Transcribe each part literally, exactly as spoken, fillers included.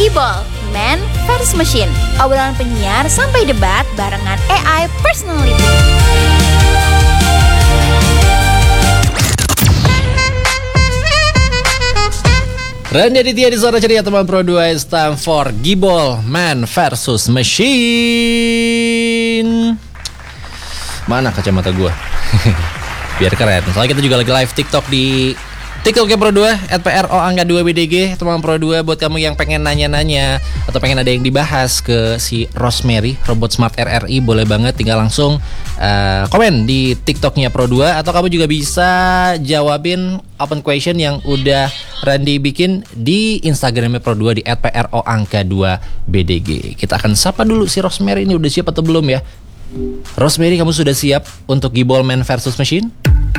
Gibol, Man versus Machine. Obrolan penyiar sampai debat barengan A I Personality. Randy Aditya di Suara Ceria teman Pro dua, it's time for Gibol, Man versus Machine. Mana kacamata gue? Biar keren. Soalnya kita juga lagi live TikTok di TikToknya Pro dua at P R O angka dua B D G. Teman Pro dua, buat kamu yang pengen nanya-nanya atau pengen ada yang dibahas ke si Rosemary Robot Smart R R I, boleh banget tinggal langsung uh, komen di TikToknya Pro dua. Atau kamu juga bisa jawabin open question yang udah Randy bikin di Instagramnya Pro dua di at P R O angka dua B D G. Kita akan sapa dulu si Rosemary ini, udah siap atau belum ya? Rosemary, kamu sudah siap untuk Gibol Man versus Machine?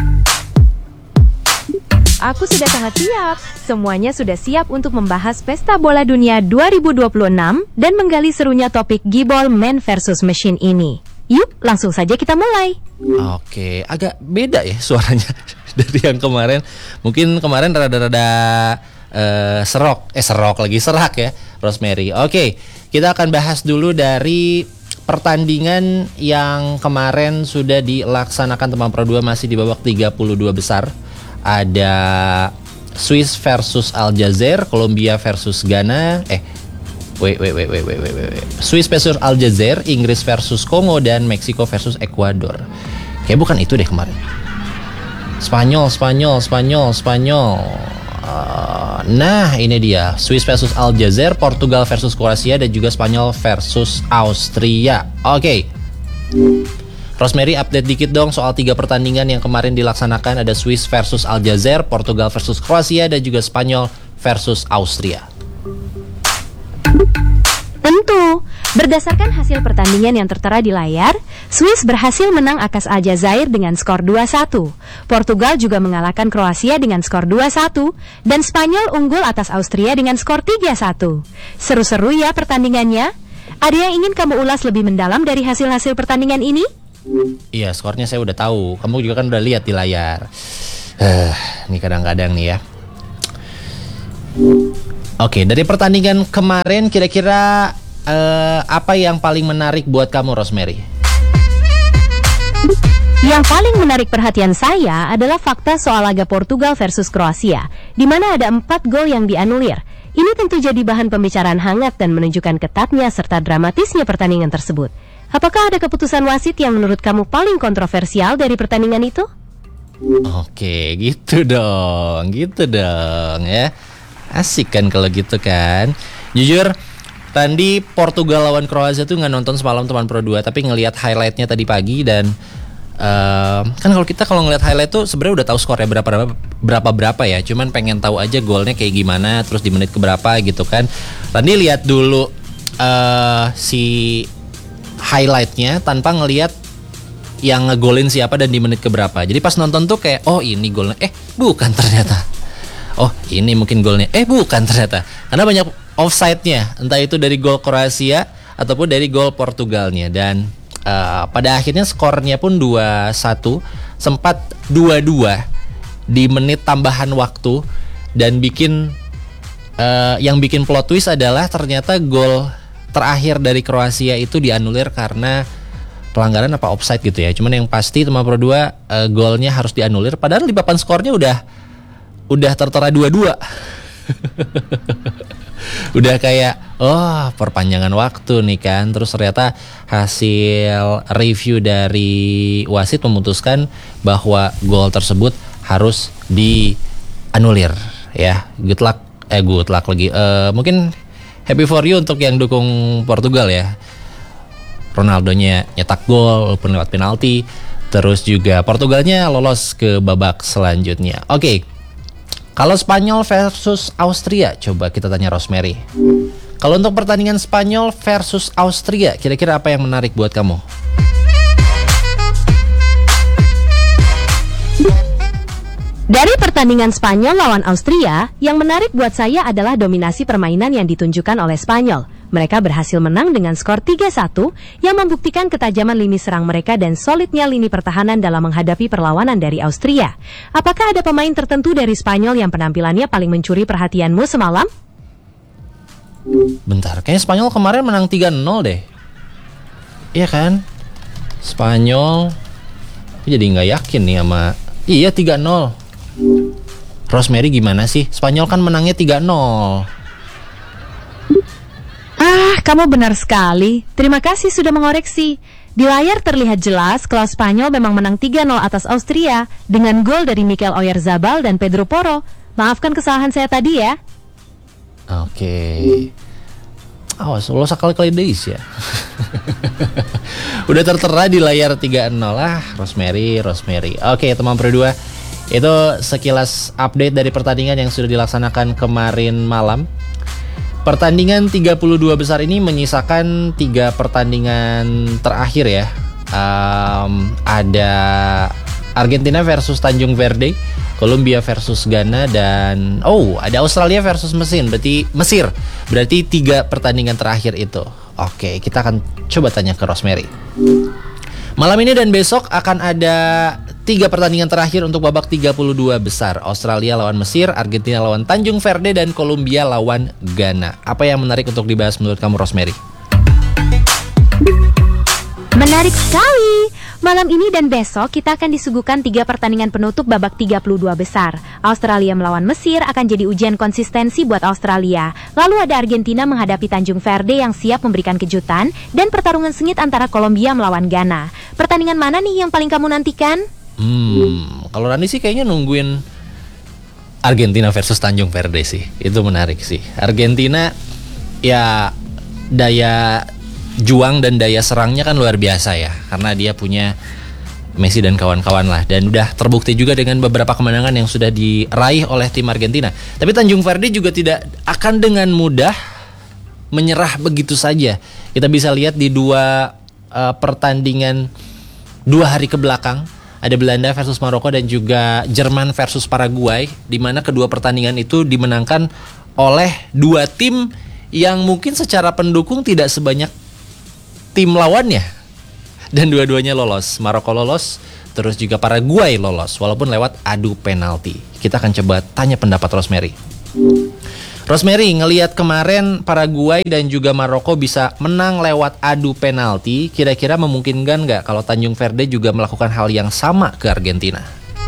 Aku sudah sangat siap. Semuanya sudah siap untuk membahas Pesta Bola Dunia dua ribu dua puluh enam dan menggali serunya topik Gibol Man versus Machine ini. Yuk, langsung saja kita mulai. Oke, agak beda ya suaranya dari yang kemarin. Mungkin kemarin rada-rada uh, serok, eh serok lagi serak ya, Rosemary. Oke, kita akan bahas dulu dari pertandingan yang kemarin sudah dilaksanakan teman Pro dua, masih di babak tiga puluh dua besar. Ada Swiss versus Aljazair, Kolombia versus Ghana, eh, wait, wait, wait, wait, wait, wait, wait. Swiss versus Aljazair, Inggris versus Kongo, dan Meksiko versus Ekuador. Kayak bukan itu deh kemarin. Spanyol, Spanyol, Spanyol, Spanyol. Uh, nah, ini dia. Swiss versus Aljazair, Portugal versus Kroasia, dan juga Spanyol versus Austria. Oke. Okay. Rosemary, update dikit dong soal tiga pertandingan yang kemarin dilaksanakan. Ada Swiss versus Aljazair, Portugal versus Kroasia, dan juga Spanyol versus Austria. Tentu, berdasarkan hasil pertandingan yang tertera di layar, Swiss berhasil menang atas Aljazair dengan skor dua satu. Portugal juga mengalahkan Kroasia dengan skor dua satu, dan Spanyol unggul atas Austria dengan skor tiga satu. Seru-seru ya pertandingannya. Ada yang ingin kamu ulas lebih mendalam dari hasil-hasil pertandingan ini? Iya, skornya saya udah tahu. Kamu juga kan udah lihat di layar. Uh, ini kadang-kadang nih ya. Oke, dari pertandingan kemarin kira-kira uh, apa yang paling menarik buat kamu, Rosemary? Yang paling menarik perhatian saya adalah fakta soal laga Portugal versus Kroasia, di mana ada empat gol yang dianulir. Ini tentu jadi bahan pembicaraan hangat dan menunjukkan ketatnya serta dramatisnya pertandingan tersebut. Apakah ada keputusan wasit yang menurut kamu paling kontroversial dari pertandingan itu? Oke, gitu dong, gitu dong ya. Asik kan kalau gitu kan. Jujur, tadi Portugal lawan Kroasia tuh nggak nonton semalam teman Pro dua, tapi ngelihat highlightnya tadi pagi. Dan uh, kan kalau kita kalau ngelihat highlight tuh sebenarnya udah tahu skornya berapa berapa berapa berapa ya. Cuman pengen tahu aja golnya kayak gimana, terus di menit keberapa gitu kan. Tadi lihat dulu uh, si highlightnya tanpa ngelihat yang ngegolin siapa dan di menit keberapa. Jadi pas nonton tuh kayak, oh ini golnya, eh bukan ternyata. Oh ini mungkin golnya, eh bukan ternyata. Karena banyak offside-nya, entah itu dari gol Kroasia ataupun dari gol Portugalnya. Dan uh, pada akhirnya skornya pun dua satu, sempat dua dua di menit tambahan waktu. Dan bikin uh, yang bikin plot twist adalah ternyata gol terakhir dari Kroasia itu dianulir karena pelanggaran apa offside gitu ya. Cuman yang pasti teman Pro dua, uh, golnya harus dianulir. Padahal di papan skornya udah udah tertera dua dua. Udah kayak, oh perpanjangan waktu nih kan. Terus ternyata hasil review dari wasit memutuskan bahwa gol tersebut harus dianulir ya. Good luck, eh good luck lagi. Uh, mungkin happy for you untuk yang dukung Portugal ya. Ronaldonya nyetak gol walaupun lewat penalti. Terus juga Portugalnya lolos ke babak selanjutnya. Oke, okay. Kalau Spanyol versus Austria, coba kita tanya Rosemary. Kalau untuk pertandingan Spanyol versus Austria, kira-kira apa yang menarik buat kamu? Dari pertandingan Spanyol lawan Austria, yang menarik buat saya adalah dominasi permainan yang ditunjukkan oleh Spanyol. Mereka berhasil menang dengan skor tiga satu yang membuktikan ketajaman lini serang mereka dan solidnya lini pertahanan dalam menghadapi perlawanan dari Austria. Apakah ada pemain tertentu dari Spanyol yang penampilannya paling mencuri perhatianmu semalam? Bentar, kayaknya Spanyol kemarin menang tiga nol deh. Iya kan? Spanyol. Aku jadi nggak yakin nih sama. Iya tiga nol. Rosemary gimana sih? Spanyol kan menangnya tiga nol. Ah, kamu benar sekali. Terima kasih sudah mengoreksi. Di layar terlihat jelas kalau Spanyol memang menang tiga nol atas Austria dengan gol dari Mikel Oyarzabal dan Pedro Porro. Maafkan kesalahan saya tadi ya. Oke. Awas, lo sekali-kali deis ya. Udah tertera di layar tiga nol lah. Rosemary, Rosemary. Oke, teman Pro dua. Itu sekilas update dari pertandingan yang sudah dilaksanakan kemarin malam. Pertandingan tiga puluh dua besar ini menyisakan tiga pertandingan terakhir ya. Um, ada Argentina versus Tanjung Verde, Kolombia versus Ghana, dan oh ada Australia versus Mesir. Berarti Mesir. Berarti tiga pertandingan terakhir itu. Oke, kita akan coba tanya ke Rosemary. Malam ini dan besok akan ada tiga pertandingan terakhir untuk babak tiga puluh dua besar. Australia lawan Mesir, Argentina lawan Tanjung Verde, dan Kolombia lawan Ghana. Apa yang menarik untuk dibahas menurut kamu, Rosemary? Menarik sekali. Malam ini dan besok kita akan disuguhkan tiga pertandingan penutup babak tiga puluh dua besar. Australia melawan Mesir akan jadi ujian konsistensi buat Australia. Lalu ada Argentina menghadapi Tanjung Verde yang siap memberikan kejutan, dan pertarungan sengit antara Kolombia melawan Ghana. Pertandingan mana nih yang paling kamu nantikan? Hmm, kalau Rani sih kayaknya nungguin Argentina versus Tanjung Verde sih. Itu menarik sih. Argentina ya daya juang dan daya serangnya kan luar biasa ya, karena dia punya Messi dan kawan-kawan lah, dan udah terbukti juga dengan beberapa kemenangan yang sudah diraih oleh tim Argentina. Tapi Tanjung Verde juga tidak akan dengan mudah menyerah begitu saja. Kita bisa lihat di dua uh, pertandingan dua hari ke belakang, ada Belanda versus Maroko dan juga Jerman versus Paraguay, di mana kedua pertandingan itu dimenangkan oleh dua tim yang mungkin secara pendukung tidak sebanyak tim lawannya, dan dua-duanya lolos. Maroko lolos, terus juga Paraguay lolos, walaupun lewat adu penalti. Kita akan coba tanya pendapat Rosemary. Rosemary, ngelihat kemarin Paraguay dan juga Maroko bisa menang lewat adu penalti, kira-kira memungkinkan nggak kalau Tanjung Verde juga melakukan hal yang sama ke Argentina?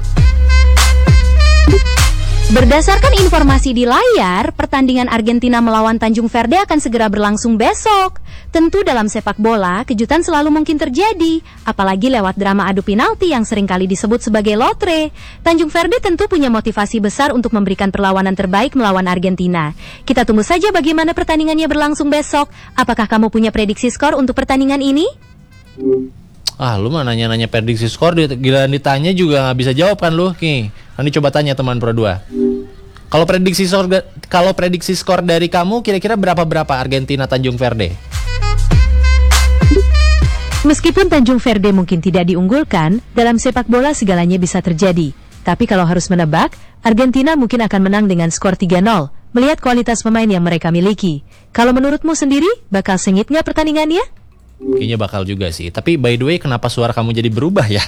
Berdasarkan informasi di layar, pertandingan Argentina melawan Tanjung Verde akan segera berlangsung besok. Tentu dalam sepak bola, kejutan selalu mungkin terjadi, apalagi lewat drama adu penalti yang seringkali disebut sebagai lotre. Tanjung Verde tentu punya motivasi besar untuk memberikan perlawanan terbaik melawan Argentina. Kita tunggu saja bagaimana pertandingannya berlangsung besok. Apakah kamu punya prediksi skor untuk pertandingan ini? Ah, lu mah nanya-nanya prediksi skor, gila ditanya juga nggak bisa jawab kan lu? Nih, nanti coba tanya teman Pro dua. Kalau prediksi skor, kalau prediksi skor dari kamu, kira-kira berapa-berapa Argentina Tanjung Verde? Meskipun Tanjung Verde mungkin tidak diunggulkan, dalam sepak bola segalanya bisa terjadi. Tapi kalau harus menebak, Argentina mungkin akan menang dengan skor tiga nol, melihat kualitas pemain yang mereka miliki. Kalau menurutmu sendiri, bakal sengit nggak pertandingannya? Kayaknya bakal juga sih. Tapi by the way, kenapa suara kamu jadi berubah ya?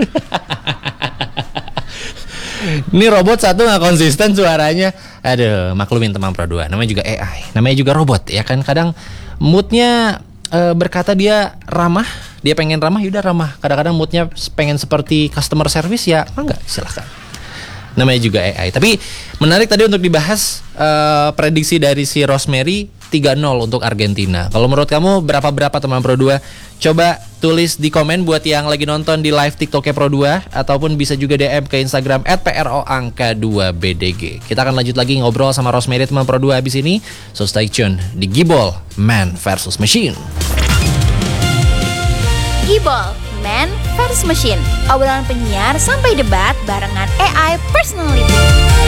Ini robot satu nggak konsisten suaranya. Aduh, maklumin teman Pro dua. Namanya juga A I, namanya juga robot ya kan. Kadang moodnya e, berkata dia ramah, dia pengen ramah, yaudah ramah. Kadang-kadang moodnya pengen seperti customer service, ya enggak, silahkan. Namanya juga A I. Tapi menarik tadi untuk dibahas e, prediksi dari si Rosemary tiga nol untuk Argentina. Kalau menurut kamu berapa-berapa teman Pro dua? Coba tulis di komen buat yang lagi nonton di live TikToknya Pro dua, ataupun bisa juga D M ke Instagram at pro angka dua b d g. Kita akan lanjut lagi ngobrol sama Rosemary teman Pro dua habis ini. So stay tune di Gibol Man versus Machine. Gibol Man versus Machine. Obrolan penyiar sampai debat barengan A I Personality.